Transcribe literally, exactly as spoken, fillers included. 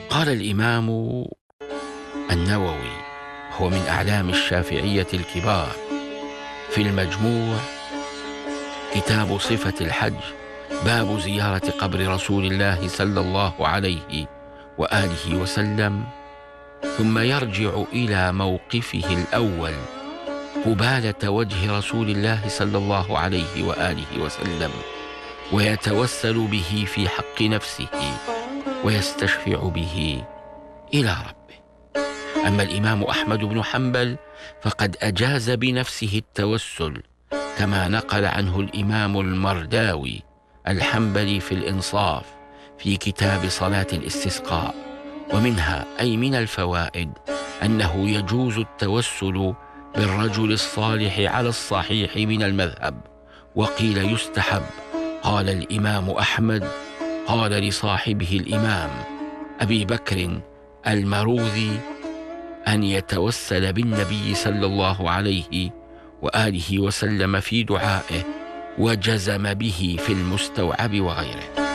قال الإمام النووي، هو من أعلام الشافعية الكبار، في المجموع كتاب صفة الحج، باب زيارة قبر رسول الله صلى الله عليه وآله وسلم، ثم يرجع إلى موقفه الأول قبالة وجه رسول الله صلى الله عليه وآله وسلم، ويتوسل به في حق نفسه ويستشفع به إلى ربه. أما الإمام أحمد بن حنبل فقد أجاز بنفسه التوسل، كما نقل عنه الإمام المرداوي الحنبلي في الإنصاف في كتاب صلاة الاستسقاء. ومنها أي من الفوائد أنه يجوز التوسل بالرجل الصالح على الصحيح من المذهب، وقيل يستحب. قال الإمام أحمد قال لصاحبه الإمام أبي بكر المروذي أن يتوسل بالنبي صلى الله عليه وآله وسلم في دعائه، وجزم به في المستوعب وغيره.